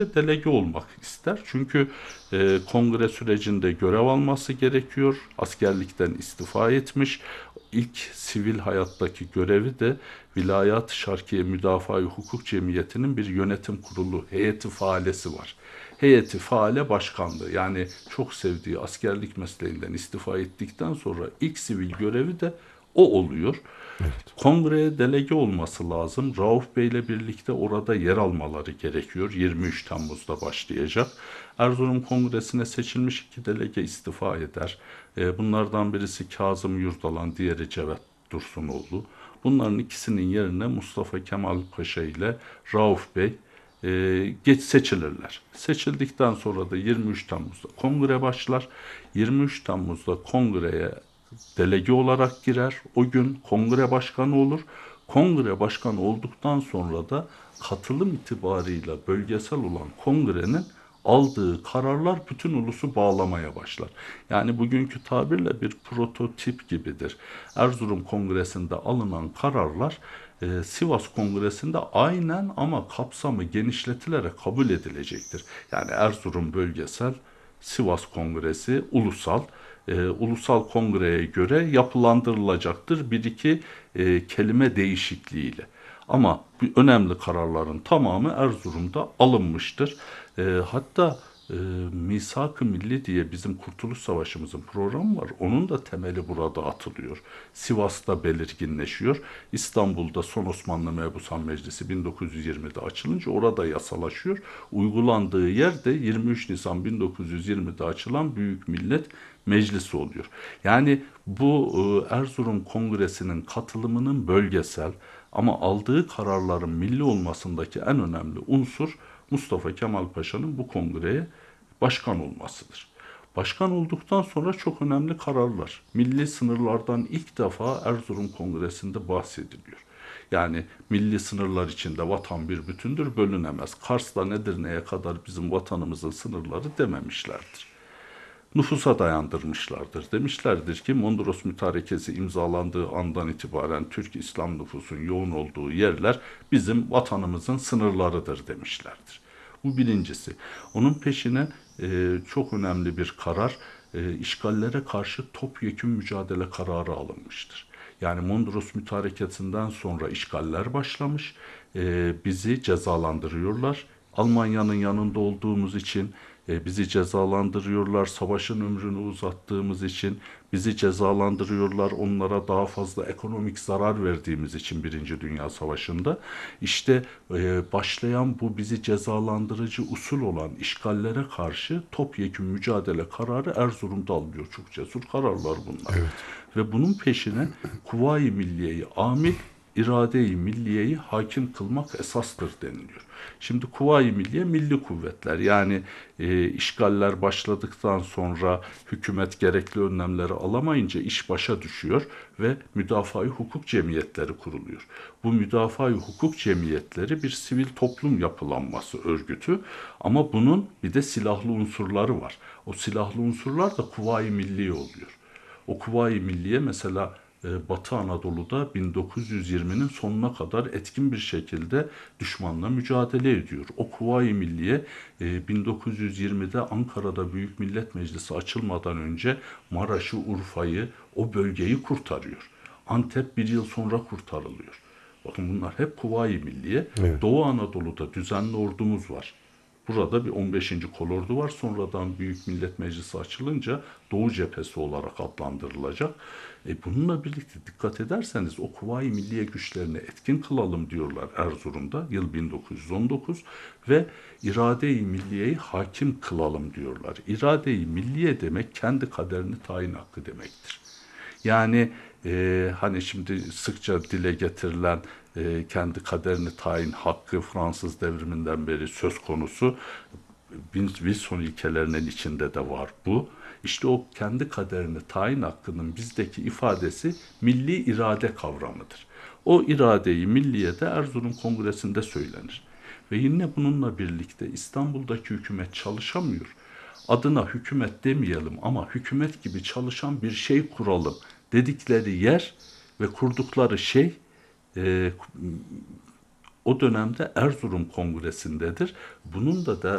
delege olmak ister. Çünkü kongre sürecinde görev alması gerekiyor. Askerlikten istifa etmiş. İlk sivil hayattaki görevi de Vilayat-ı Şarkiye Müdafaa-i Hukuk Cemiyeti'nin bir yönetim kurulu, heyeti faalesi var. Heyeti faale başkanlığı, yani çok sevdiği askerlik mesleğinden istifa ettikten sonra ilk sivil görevi de o oluyor. Evet. Kongreye delege olması lazım. Rauf Bey ile birlikte orada yer almaları gerekiyor. 23 Temmuz'da başlayacak. Erzurum Kongresi'ne seçilmiş 2 delege istifa eder. Bunlardan birisi Kazım Yurdalan, diğeri Cevat Dursunoğlu. Bunların ikisinin yerine Mustafa Kemal Paşa ile Rauf Bey geç seçilirler. Seçildikten sonra da 23 Temmuz'da kongre başlar. 23 Temmuz'da kongreye delege olarak girer. O gün kongre başkanı olur. Kongre başkanı olduktan sonra da katılım itibarıyla bölgesel olan kongrenin aldığı kararlar bütün ulusu bağlamaya başlar. Yani bugünkü tabirle bir prototip gibidir. Erzurum Kongresi'nde alınan kararlar Sivas Kongresi'nde aynen ama kapsamı genişletilerek kabul edilecektir. Yani Erzurum bölgesel, Sivas Kongresi ulusal. Ulusal kongreye göre yapılandırılacaktır bir iki kelime değişikliğiyle. Ama önemli kararların tamamı Erzurum'da alınmıştır. Hatta Misak-ı Milli diye bizim Kurtuluş Savaşımızın programı var. Onun da temeli burada atılıyor. Sivas'ta belirginleşiyor. İstanbul'da Son Osmanlı Mebusan Meclisi 1920'de açılınca orada yasalaşıyor. Uygulandığı yer de 23 Nisan 1920'de açılan Büyük Millet Meclisi oluyor. Yani bu Erzurum Kongresi'nin katılımının bölgesel ama aldığı kararların milli olmasındaki en önemli unsur Mustafa Kemal Paşa'nın bu kongreye başkan olmasıdır. Başkan olduktan sonra çok önemli kararlar. Milli sınırlardan ilk defa Erzurum Kongresi'nde bahsediliyor. Yani milli sınırlar içinde vatan bir bütündür, bölünemez. Kars'la Edirne'ye kadar bizim vatanımızın sınırları dememişlerdir. Nüfusa dayandırmışlardır. Demişlerdir ki Mondros Mütarekesi imzalandığı andan itibaren Türk İslam nüfusun yoğun olduğu yerler bizim vatanımızın sınırlarıdır demişlerdir. Bu birincisi. Onun peşine çok önemli bir karar, işgallere karşı topyekün mücadele kararı alınmıştır. Yani Mondros Mütarekesi'nden sonra işgaller başlamış, bizi cezalandırıyorlar. Almanya'nın yanında olduğumuz için bizi cezalandırıyorlar, savaşın ömrünü uzattığımız için bizi cezalandırıyorlar, onlara daha fazla ekonomik zarar verdiğimiz için Birinci Dünya Savaşı'nda. İşte başlayan bu bizi cezalandırıcı usul olan işgallere karşı topyekün mücadele kararı Erzurum'da alınıyor. Çok cesur kararlar bunlar. Evet. Ve bunun peşine Kuvayi Milliye'yi amil, irade-i milliyeyi hakim kılmak esastır deniliyor. Şimdi Kuvayi Milliye milli kuvvetler, yani işgaller başladıktan sonra hükümet gerekli önlemleri alamayınca iş başa düşüyor ve müdafaa-i hukuk cemiyetleri kuruluyor. Bu müdafaa-i hukuk cemiyetleri bir sivil toplum yapılanması örgütü, ama bunun bir de silahlı unsurları var. O silahlı unsurlar da Kuvayi Milliye oluyor. O Kuvayi Milliye mesela Batı Anadolu'da 1920'nin sonuna kadar etkin bir şekilde düşmanla mücadele ediyor. O Kuvayi Milliye 1920'de Ankara'da Büyük Millet Meclisi açılmadan önce Maraş'ı, Urfa'yı, o bölgeyi kurtarıyor. Antep bir yıl sonra kurtarılıyor. Bakın bunlar hep Kuvayi Milliye. Evet. Doğu Anadolu'da düzenli ordumuz var. Burada bir 15. kolordu var. Sonradan Büyük Millet Meclisi açılınca Doğu Cephesi olarak adlandırılacak. Bununla birlikte dikkat ederseniz o Kuvayi Milliye güçlerini etkin kılalım diyorlar Erzurum'da yıl 1919 ve irade-i milliyeyi hakim kılalım diyorlar. İrade-i milliye demek kendi kaderini tayin hakkı demektir. Yani hani şimdi sıkça dile getirilen kendi kaderini tayin hakkı Fransız devriminden beri söz konusu. Wilson ilkelerinin içinde de var bu. İşte o kendi kaderini tayin hakkının bizdeki ifadesi milli irade kavramıdır. O iradeyi milliye de Erzurum Kongresi'nde söylenir. Ve yine bununla birlikte İstanbul'daki hükümet çalışamıyor. Adına hükümet demeyelim ama hükümet gibi çalışan bir şey kuralım dedikleri yer ve kurdukları şey e, o dönemde Erzurum Kongresi'ndedir. Bunun da